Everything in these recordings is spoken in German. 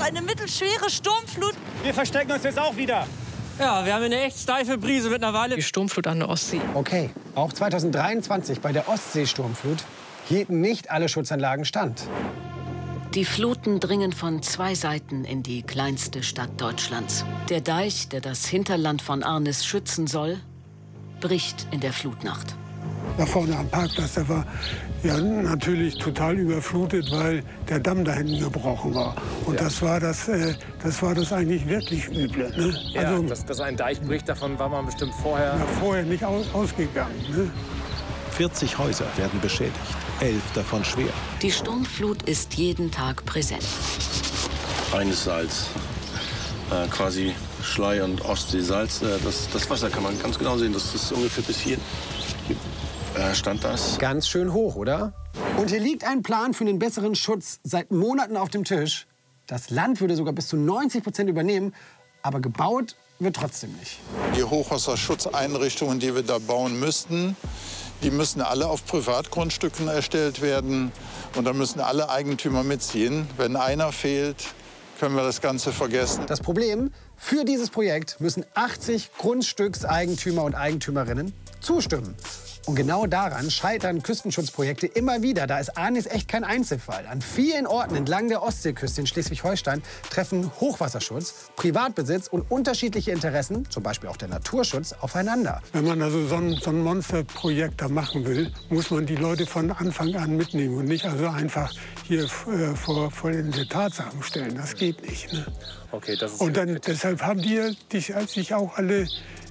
eine mittelschwere Sturmflut. Wir verstecken uns jetzt auch wieder. Ja, wir haben eine echt steife Brise mittlerweile. Die Sturmflut an der Ostsee. Okay, auch 2023 bei der Ostsee-Sturmflut hielten nicht alle Schutzanlagen stand. Die Fluten dringen von zwei Seiten in die kleinste Stadt Deutschlands. Der Deich, der das Hinterland von Arnis schützen soll, bricht in der Flutnacht. Da vorne am Parkplatz, der war ja natürlich total überflutet, weil der Damm da hinten gebrochen war. Und ja, das war das eigentlich wirklich Üble. Ne? Ja, also, dass ein Deich bricht, davon war man bestimmt vorher... Ja, vorher nicht ausgegangen. Ne? 40 Häuser werden beschädigt, 11 davon schwer. Die Sturmflut ist jeden Tag präsent. Einesseits quasi Schlei und Ostseesalz. Das Wasser kann man ganz genau sehen, das ist ungefähr bis hier. Stand das. Ganz schön hoch, oder? Und hier liegt ein Plan für einen besseren Schutz seit Monaten auf dem Tisch. Das Land würde sogar bis zu 90% übernehmen, aber gebaut wird trotzdem nicht. Die Hochwasserschutzeinrichtungen, die wir da bauen müssten, die müssen alle auf Privatgrundstücken erstellt werden. Und da müssen alle Eigentümer mitziehen. Wenn einer fehlt, können wir das Ganze vergessen. Das Problem, für dieses Projekt müssen 80 Grundstückseigentümer und Eigentümerinnen zustimmen. Und genau daran scheitern Küstenschutzprojekte immer wieder. Da ist Arnis echt kein Einzelfall. An vielen Orten entlang der Ostseeküste in Schleswig-Holstein treffen Hochwasserschutz, Privatbesitz und unterschiedliche Interessen, zum Beispiel auch der Naturschutz, aufeinander. Wenn man also so ein Monsterprojekt da machen will, muss man die Leute von Anfang an mitnehmen und nicht also einfach hier vor vollendete Tatsachen stellen. Das geht nicht. Ne? Okay, das ist und dann, deshalb haben die sich auch alle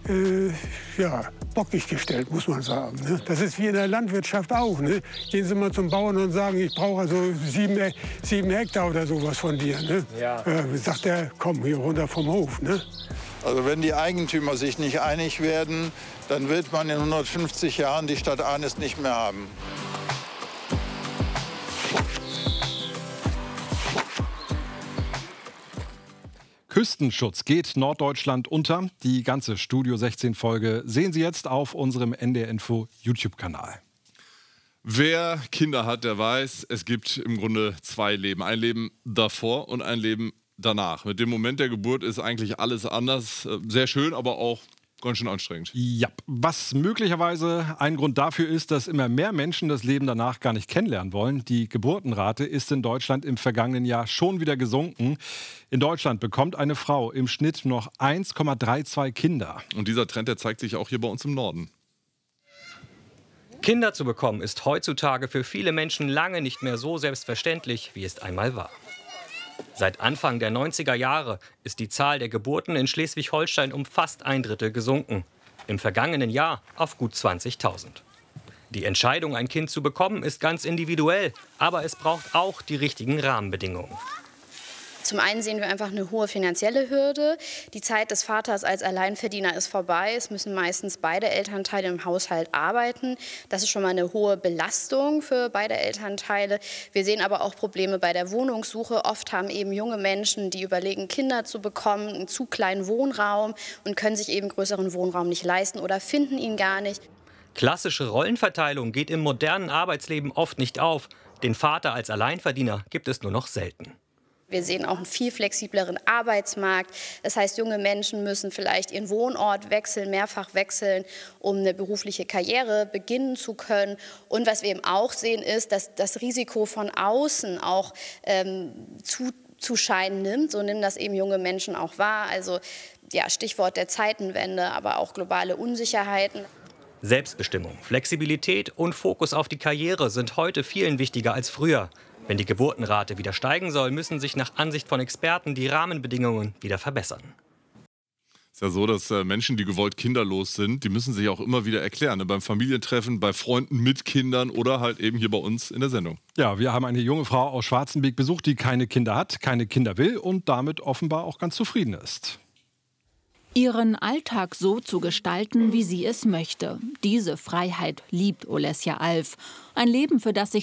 bockig gestellt, muss man sagen. Ne? Das ist wie in der Landwirtschaft auch. Ne? Gehen Sie mal zum Bauern und sagen, ich brauche also 7 Hektar oder sowas von dir. Ne? Ja. Sagt er, komm hier runter vom Hof. Ne? Also wenn die Eigentümer sich nicht einig werden, dann wird man in 150 Jahren die Stadt Arnis nicht mehr haben. Küstenschutz geht Norddeutschland unter. Die ganze Studio 16 Folge sehen Sie jetzt auf unserem NDR Info YouTube-Kanal. Wer Kinder hat, der weiß, es gibt im Grunde zwei Leben. Ein Leben davor und ein Leben danach. Mit dem Moment der Geburt ist eigentlich alles anders. Sehr schön, aber auch ganz schön anstrengend. Ja, was möglicherweise ein Grund dafür ist, dass immer mehr Menschen das Leben danach gar nicht kennenlernen wollen. Die Geburtenrate ist in Deutschland im vergangenen Jahr schon wieder gesunken. In Deutschland bekommt eine Frau im Schnitt noch 1,32 Kinder. Und dieser Trend, der zeigt sich auch hier bei uns im Norden. Kinder zu bekommen ist heutzutage für viele Menschen lange nicht mehr so selbstverständlich, wie es einmal war. Seit Anfang der 90er Jahre ist die Zahl der Geburten in Schleswig-Holstein um fast 1/3 gesunken. Im vergangenen Jahr auf gut 20.000. Die Entscheidung, ein Kind zu bekommen, ist ganz individuell. Aber es braucht auch die richtigen Rahmenbedingungen. Zum einen sehen wir einfach eine hohe finanzielle Hürde. Die Zeit des Vaters als Alleinverdiener ist vorbei. Es müssen meistens beide Elternteile im Haushalt arbeiten. Das ist schon mal eine hohe Belastung für beide Elternteile. Wir sehen aber auch Probleme bei der Wohnungssuche. Oft haben eben junge Menschen, die überlegen, Kinder zu bekommen, einen zu kleinen Wohnraum und können sich eben größeren Wohnraum nicht leisten oder finden ihn gar nicht. Klassische Rollenverteilung geht im modernen Arbeitsleben oft nicht auf. Den Vater als Alleinverdiener gibt es nur noch selten. Wir sehen auch einen viel flexibleren Arbeitsmarkt. Das heißt, junge Menschen müssen vielleicht ihren Wohnort wechseln, mehrfach wechseln, um eine berufliche Karriere beginnen zu können. Und was wir eben auch sehen, ist, dass das Risiko von außen auch Zuschein nimmt. So nehmen das eben junge Menschen auch wahr. Also ja, Stichwort der Zeitenwende, aber auch globale Unsicherheiten. Selbstbestimmung, Flexibilität und Fokus auf die Karriere sind heute vielen wichtiger als früher. Wenn die Geburtenrate wieder steigen soll, müssen sich nach Ansicht von Experten die Rahmenbedingungen wieder verbessern. Es ist ja so, dass Menschen, die gewollt kinderlos sind, die müssen sich auch immer wieder erklären. Ne? Beim Familientreffen, bei Freunden mit Kindern oder halt eben hier bei uns in der Sendung. Ja, wir haben eine junge Frau aus Schwarzenbeek besucht, die keine Kinder hat, keine Kinder will und damit offenbar auch ganz zufrieden ist. Ihren Alltag so zu gestalten, wie sie es möchte. Diese Freiheit liebt Olesja Alf. Ein Leben, für das sich